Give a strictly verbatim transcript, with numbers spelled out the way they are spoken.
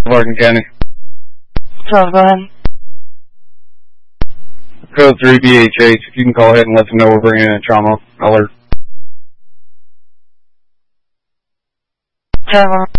Larkin County. So, go ahead. Code three B H H. If you can call ahead and let them know we're bringing in a trauma alert. Travel.